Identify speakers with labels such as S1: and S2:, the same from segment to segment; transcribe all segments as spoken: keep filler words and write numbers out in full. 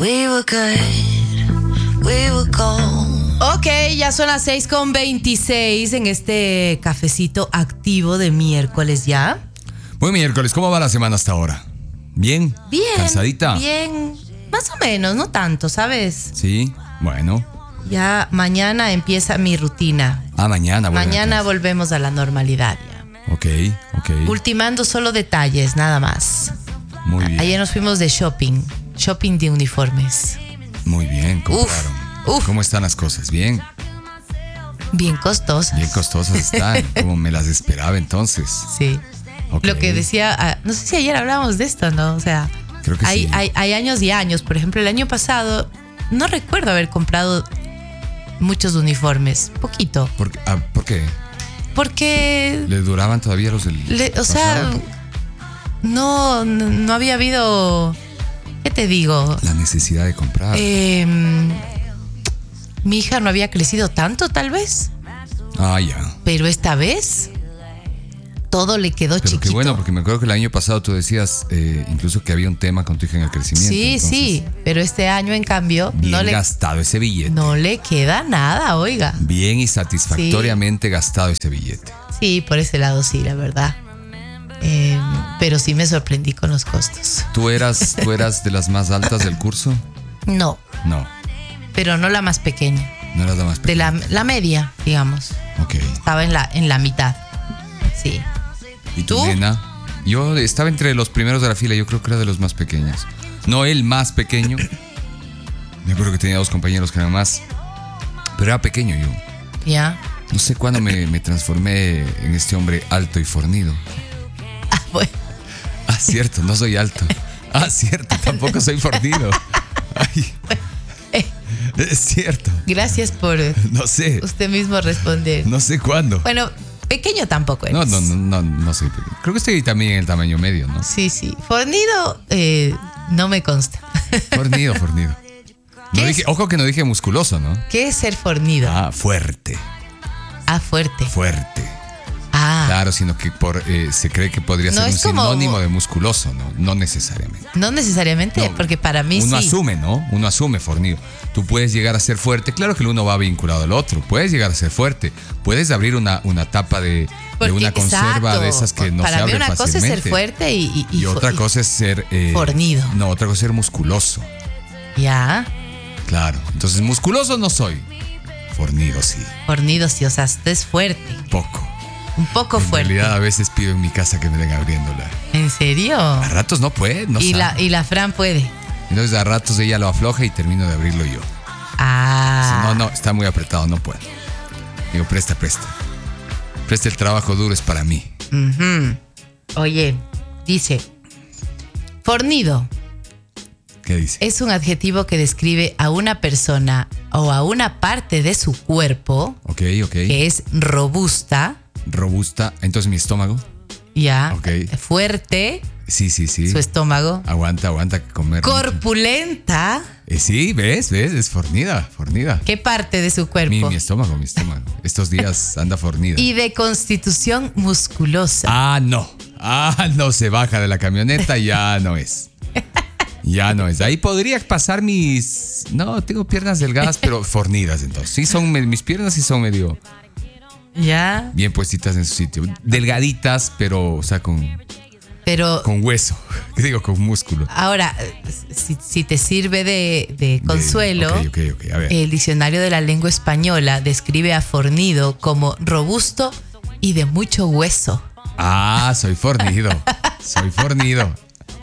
S1: We were good, we were gold.
S2: Ok, ya son las seis con veintiséis en este cafecito activo de miércoles ya.
S3: Buen miércoles, ¿cómo va la semana hasta ahora? ¿Bien?
S2: Bien.
S3: ¿Cansadita?
S2: Bien, más o menos, no tanto, ¿sabes?
S3: Sí, bueno.
S2: Ya mañana empieza mi rutina.
S3: Ah, mañana. Bueno,
S2: Mañana
S3: entonces.
S2: volvemos a la normalidad ya.
S3: Ok, ok.
S2: Ultimando solo detalles, nada más.
S3: Muy bien.
S2: Ayer nos fuimos de shopping, shopping de uniformes.
S3: Muy bien, compraron.
S2: Uf, uf.
S3: ¿Cómo están las cosas? ¿Bien?
S2: Bien costosas.
S3: Bien costosas están, como me las esperaba entonces.
S2: Sí.
S3: Ok.
S2: Lo que decía, ah, no sé si ayer hablábamos de esto, ¿no? O sea,
S3: Creo que
S2: hay,
S3: sí.
S2: hay, hay años y años. Por ejemplo, el año pasado no recuerdo haber comprado muchos uniformes, poquito.
S3: ¿Por, ah, ¿por qué?
S2: Porque,
S3: ¿Le duraban todavía los del
S2: le- o sea,
S3: pasado?
S2: no, no, no había habido, ¿qué te digo?
S3: La necesidad de comprar.
S2: Eh, mi hija no había crecido tanto, tal vez,
S3: Ah, ya.
S2: pero esta vez todo le quedó
S3: Pero
S2: chiquito.
S3: qué bueno, porque me acuerdo que el año pasado tú decías eh, incluso que había un tema con tu hija en el crecimiento.
S2: Sí,
S3: entonces,
S2: sí, pero este año, en cambio,
S3: Bien
S2: no le,
S3: gastado ese billete.
S2: no le queda nada, oiga.
S3: Bien y satisfactoriamente gastado ese billete.
S2: Sí, por ese lado sí, la verdad. Eh, pero sí me sorprendí con los costos.
S3: ¿Tú eras, ¿Tú eras de las más altas del curso?
S2: No,
S3: No,
S2: pero no la más pequeña.
S3: no eras la más
S2: De
S3: pequeña.
S2: la, la media, digamos.
S3: Ok.
S2: Estaba en la, en la mitad. Sí.
S3: ¿Y tu
S2: ¿Tú?
S3: nena? Yo estaba entre los primeros de la fila, yo creo que era de los más pequeños. No el más pequeño. Me acuerdo que tenía dos compañeros que eran más. Pero era pequeño yo.
S2: Ya.
S3: No sé cuándo me, me transformé en este hombre alto y fornido.
S2: Ah, bueno.
S3: Ah, cierto, no soy alto. Ah, cierto, tampoco soy fornido. Ay, es cierto.
S2: Gracias por
S3: No sé,
S2: usted mismo responder.
S3: no sé cuándo.
S2: Bueno, pequeño tampoco eres.
S3: No, no, no, no, no soy pequeño. Creo que estoy también en el tamaño medio, ¿no?
S2: Sí, sí. Fornido, eh, no me consta.
S3: Fornido, fornido. No
S2: ¿Qué
S3: dije,
S2: es?
S3: ojo que no dije musculoso, ¿no?
S2: ¿Qué es ser fornido?
S3: Ah, fuerte,
S2: Ah, fuerte.
S3: fuerte.
S2: Ah,
S3: Claro, sino que por, eh, se cree que podría
S2: No,
S3: ser un
S2: es como-
S3: sinónimo de musculoso, ¿no? No necesariamente.
S2: no necesariamente,
S3: No,
S2: porque para mí
S3: uno
S2: sí.
S3: asume, ¿no? Uno asume fornido. Tú puedes llegar a ser fuerte. Claro que el uno va vinculado al otro. Puedes llegar a ser fuerte. Puedes abrir una, una tapa de, de
S2: Porque,
S3: una conserva
S2: exacto,
S3: de esas que no
S2: para
S3: se
S2: mí
S3: abren
S2: una cosa es
S3: fácilmente.
S2: ser fuerte y, y,
S3: Y,
S2: y fo-
S3: otra
S2: y-
S3: cosa es ser... eh,
S2: Fornido.
S3: No, otra cosa es ser musculoso.
S2: Ya,
S3: Claro. Entonces, musculoso no soy. Fornido sí.
S2: fornido sí, o sea, usted es fuerte.
S3: Poco.
S2: Un poco
S3: En
S2: fuerte.
S3: realidad, a veces pido en mi casa que me den abriéndola.
S2: ¿En serio?
S3: A ratos no puede, no
S2: y,
S3: sabe.
S2: la, y la Fran puede.
S3: Entonces, a ratos ella lo afloja y termino de abrirlo yo.
S2: Ah.
S3: No, no, está muy apretado, no puedo. Digo, presta, presta. Presta, el trabajo duro es para mí.
S2: Ujú. Oye, dice, fornido
S3: ¿Qué dice?
S2: es un adjetivo que describe a una persona o a una parte de su cuerpo
S3: Ok, ok.
S2: que es robusta,
S3: Robusta. Entonces, mi estómago.
S2: ya,
S3: Ok.
S2: fuerte,
S3: Sí, sí, sí.
S2: su estómago,
S3: Aguanta, aguanta comer. mucho.
S2: corpulenta.
S3: Eh, sí, ¿ves? ¿Ves? Es fornida, fornida.
S2: ¿Qué parte de su cuerpo?
S3: Mi, mi estómago, mi estómago. Estos días anda fornida.
S2: Y de constitución musculosa.
S3: Ah, no. Ah, no, se baja de la camioneta, ya no es. Ya no es. Ahí podría pasar mis... No, tengo piernas delgadas, pero fornidas entonces. Sí son, me- mis piernas sí son medio
S2: Ya,
S3: bien puestitas en su sitio. Delgaditas, pero, o sea, con,
S2: pero
S3: con hueso. ¿Qué digo? Con músculo.
S2: ahora, si, si te sirve de, de consuelo,
S3: Ok, ok, ok. A ver.
S2: el diccionario de la lengua española describe a fornido como robusto y de mucho hueso.
S3: Ah, soy fornido. Soy fornido.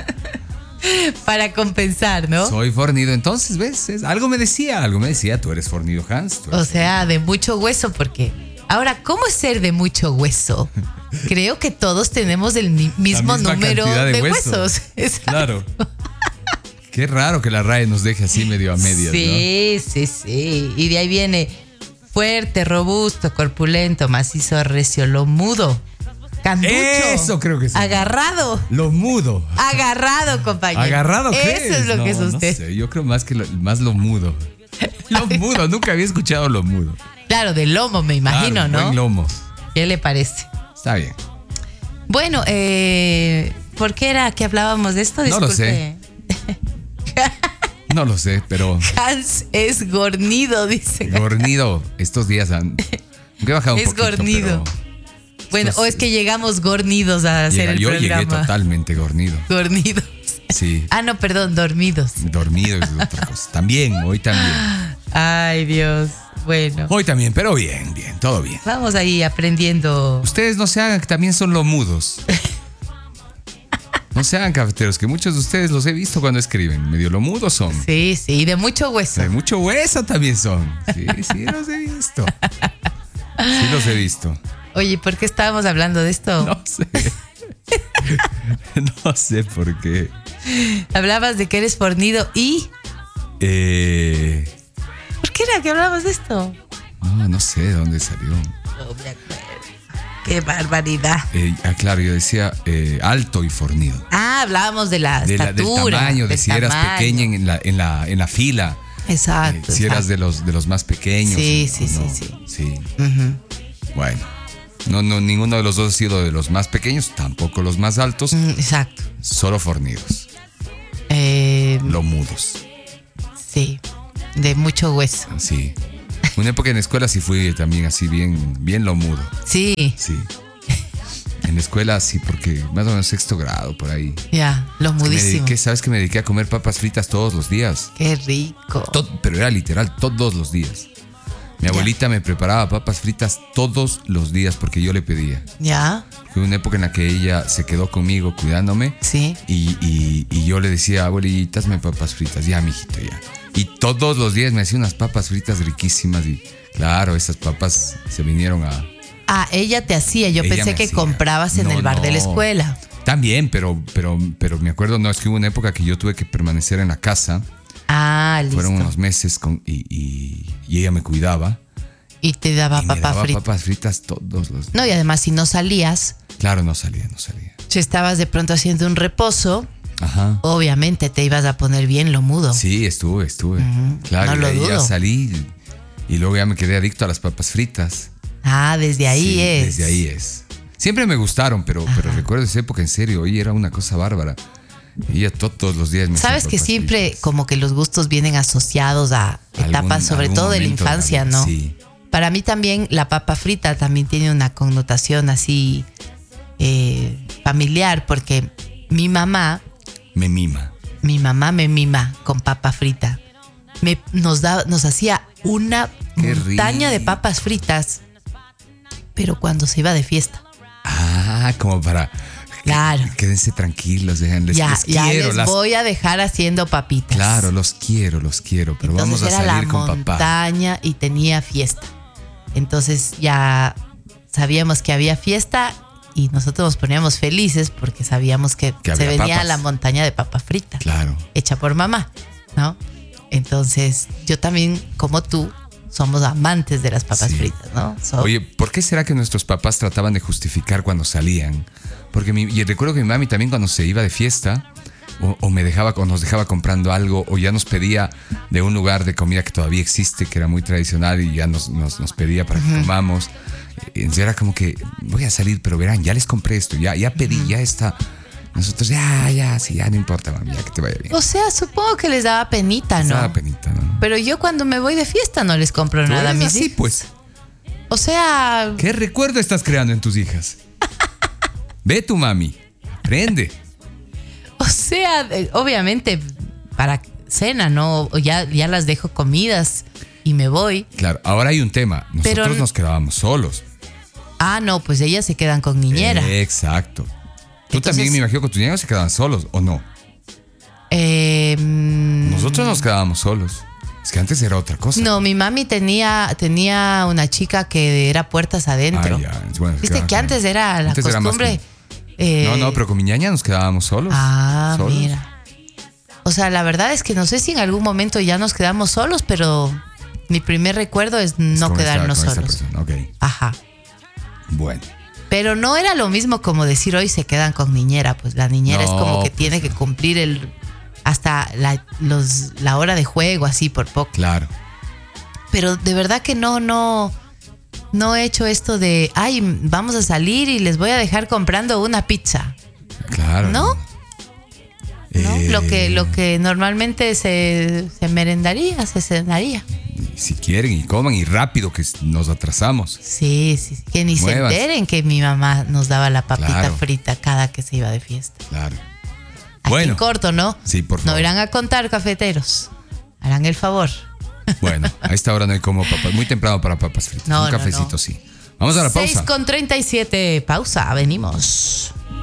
S2: Para compensar, ¿no?
S3: Soy fornido. Entonces, ¿ves? Es- algo me decía, algo me decía. Tú eres fornido, Hans. Tú
S2: O
S3: eres
S2: sea, de mucho hueso, porque... Ahora, ¿cómo es ser de mucho hueso? Creo que todos tenemos el mi- mismo
S3: misma
S2: número
S3: cantidad
S2: de,
S3: de hueso.
S2: huesos. Exacto.
S3: Claro. Qué raro que la R A E nos deje así medio a medias,
S2: Sí, sí, sí. Y de ahí viene fuerte, robusto, corpulento, macizo, recio, lomudo, canducho.
S3: Eso creo que sí.
S2: Agarrado.
S3: ¿no? Lo mudo.
S2: Agarrado, compañero.
S3: ¿Agarrado qué
S2: Eso es lo
S3: no,
S2: que es usted.
S3: No sé, yo creo más que lo, más lo mudo. Lo mudo, nunca había escuchado lo mudo.
S2: Claro, de lomo, me imagino,
S3: Claro,
S2: ¿no?
S3: buen lomo.
S2: ¿Qué le parece?
S3: Está bien.
S2: Bueno, eh, ¿por qué era que hablábamos de esto?
S3: No lo
S2: Disculpe.
S3: No lo sé, pero
S2: Hans es gornido, dice.
S3: gornido. Estos días han... He bajado un
S2: Es
S3: poquito,
S2: gornido.
S3: pero
S2: Bueno,
S3: estos-
S2: o es que llegamos gornidos a hacer
S3: llega-
S2: el
S3: yo
S2: programa.
S3: llegué totalmente gornido.
S2: Gornidos.
S3: Sí,
S2: Ah, no, perdón, dormidos.
S3: dormido es otra cosa. También, hoy también.
S2: Ay, Dios. Bueno,
S3: Hoy también, pero bien, bien, todo bien.
S2: vamos ahí aprendiendo.
S3: Ustedes no se hagan que también son lomudos. No se hagan cafeteros, que muchos de ustedes los he visto cuando escriben. Medio lomudos son.
S2: Sí, sí, de mucho hueso.
S3: De mucho hueso también son. Sí, sí, los he visto. Sí, los he visto.
S2: Oye, ¿por qué estábamos hablando de esto?
S3: No sé. No sé por qué.
S2: Hablabas de que eres fornido y...
S3: Eh,
S2: ¿Por qué era que hablabas de esto?
S3: no, no sé de dónde salió.
S2: No me acuerdo. Qué barbaridad.
S3: Eh, ah, claro, yo decía eh, alto y fornido.
S2: Ah, hablábamos de la
S3: De la- del
S2: estatura.
S3: tamaño, de
S2: del
S3: si eras
S2: tamaño.
S3: pequeña en la, en la, en la fila. eh,
S2: Exacto.
S3: si eras
S2: exacto.
S3: de los, de los más pequeños.
S2: Sí,
S3: o
S2: sí, sí,
S3: no.
S2: sí.
S3: Sí.
S2: Ujú.
S3: Bueno. No, no, ninguno de los dos ha sido de los más pequeños, tampoco los más altos,
S2: Mm, exacto.
S3: solo fornidos,
S2: Eh,
S3: lomudos.
S2: sí, de mucho hueso.
S3: Sí. Una época en la escuela sí fui también así bien, bien lomudo.
S2: Sí,
S3: Sí. En la escuela sí, porque más o menos sexto grado por ahí.
S2: ya, lo
S3: Me
S2: mudísimo.
S3: dediqué, ¿sabes que me dediqué a comer papas fritas todos los días?
S2: Qué rico.
S3: Todo- pero era literal, todos los días. Mi abuelita me preparaba papas fritas todos los días porque yo le pedía.
S2: ¿Ya?
S3: Fue una época en la que ella se quedó conmigo cuidándome.
S2: Sí.
S3: Y, y- y yo le decía, abuelita, hazme papas fritas. Ya, mijito, ya. Y todos los días me hacía unas papas fritas riquísimas. Y claro, esas papas se vinieron a...
S2: Ah, ella te hacía. Yo
S3: Ella
S2: pensé
S3: me
S2: que
S3: hacía.
S2: comprabas en
S3: No,
S2: el bar de la
S3: no.
S2: escuela.
S3: También, pero, pero, pero me acuerdo, no, es que hubo una época que yo tuve que permanecer en la casa.
S2: Ah, listo.
S3: Fueron unos meses con, y, y- y ella me cuidaba.
S2: Y te daba
S3: y me
S2: papa
S3: daba
S2: frita.
S3: papas fritas todos los...
S2: No, y además si no salías,
S3: Claro, no salía, no salía.
S2: si estabas de pronto haciendo un reposo,
S3: Ajá.
S2: obviamente te ibas a poner bien lo mudo.
S3: Sí, estuve, estuve. Claro,
S2: no
S3: y de
S2: lo
S3: ahí ya
S2: dudo.
S3: salí y, y luego ya me quedé adicto a las papas fritas.
S2: Ah, desde ahí
S3: Sí,
S2: es.
S3: Desde ahí es. Siempre me gustaron, pero, pero recuerdo esa época en serio, oye, era una cosa bárbara. Y ya to- todos los días me hacía
S2: Sabes que
S3: papas
S2: siempre
S3: fritas.
S2: como que los gustos vienen asociados a etapas,
S3: Algún-
S2: sobre
S3: algún
S2: todo de la
S3: momento de la
S2: infancia,
S3: vida,
S2: ¿no?
S3: sí.
S2: Para mí también la papa frita también tiene una connotación así eh, familiar, porque mi mamá,
S3: Me mima.
S2: mi mamá me mima con papa frita. Me, nos, da, nos hacía una
S3: Qué
S2: montaña de
S3: rico.
S2: papas fritas, pero cuando se iba de fiesta.
S3: Ah, como para...
S2: Claro.
S3: Quédense tranquilos, dejen, les,
S2: ya
S3: les
S2: ya
S3: quiero.
S2: les
S3: las-
S2: voy a dejar haciendo papitas.
S3: Claro, los quiero, los quiero, pero
S2: Entonces
S3: vamos a
S2: era
S3: salir
S2: la
S3: con papá.
S2: montaña y tenía fiesta. Entonces ya sabíamos que había fiesta y nosotros nos poníamos felices porque sabíamos que,
S3: Que
S2: se
S3: había
S2: venía
S3: papas.
S2: la montaña de papa frita,
S3: Claro.
S2: hecha por mamá, ¿no? Entonces yo también, como tú, somos amantes de las papas
S3: Sí.
S2: fritas, ¿no? So-
S3: Oye, ¿por qué será que nuestros papás trataban de justificar cuando salían? Porque mi, y recuerdo que mi mami también cuando se iba de fiesta o, o me dejaba o nos dejaba comprando algo o ya nos pedía de un lugar de comida que todavía existe, que era muy tradicional y ya nos, nos, nos pedía para que comamos. Entonces era como que voy a salir, pero verán, ya les compré esto, ya, ya pedí, ya está. Nosotros, ya, ya, sí, ya no importa, mami, ya que te vaya bien.
S2: o sea, supongo que les daba penita,
S3: Les
S2: ¿no?
S3: daba penita, ¿no?
S2: Pero yo cuando me voy de fiesta no les compro
S3: Tú
S2: nada a
S3: eres
S2: mis
S3: así,
S2: hijos.
S3: pues.
S2: O sea,
S3: ¿Qué recuerdo estás creando en tus hijas? Ve tu mami, aprende.
S2: O sea, eh, obviamente para cena, ¿no? O Ya, ya las dejo comidas y me voy.
S3: Claro, ahora hay un tema. Nosotros
S2: Pero-
S3: nos quedábamos solos.
S2: Ah, no, pues ellas se quedan con niñera.
S3: Exacto. Tú
S2: Entonces-
S3: también me imagino que tus niños se quedaban solos, ¿o no?
S2: Eh, mm,
S3: Nosotros nos quedábamos solos. Es que antes era otra cosa.
S2: no, mi mami tenía, tenía una chica que era puertas adentro.
S3: Ah, ya. Bueno, se
S2: Viste
S3: quedaban
S2: que
S3: con-
S2: antes era la
S3: Antes era más
S2: costumbre.
S3: como-
S2: eh,
S3: No, no, pero con mi ñaña nos quedábamos solos.
S2: Ah,
S3: Solos.
S2: mira. O sea, la verdad es que no sé si en algún momento ya nos quedamos solos, pero mi primer recuerdo es
S3: Es
S2: no
S3: con esta-
S2: quedarnos
S3: con esta
S2: solos.
S3: persona. Ok,
S2: Ajá.
S3: bueno.
S2: Pero no era lo mismo como decir hoy se quedan con niñera, pues la niñera es
S3: No,
S2: como que
S3: pues
S2: tiene que cumplir el hasta la, los, la hora de juego, así por poco.
S3: Claro.
S2: Pero de verdad que no, no, no he hecho esto de, ay, vamos a salir y les voy a dejar comprando una pizza.
S3: Claro.
S2: ¿No?
S3: Eh,
S2: ¿no?
S3: Eh,
S2: Lo que lo que normalmente se, se merendaría, se cenaría.
S3: Si quieren y coman y rápido que nos atrasamos.
S2: Sí, sí, sí, que ni
S3: Muevas.
S2: se enteren que mi mamá nos daba la papita
S3: Claro.
S2: frita cada que se iba de fiesta.
S3: Claro.
S2: Aquí
S3: Bueno.
S2: en corto, ¿no?
S3: Sí, por favor.
S2: No irán a contar, cafeteros. Harán el favor.
S3: Bueno, a esta hora no hay como papas. Muy temprano para papas fritas.
S2: No,
S3: Un
S2: no,
S3: cafecito,
S2: no.
S3: sí. Vamos a la pausa.
S2: seis con treinta y siete, pausa, venimos.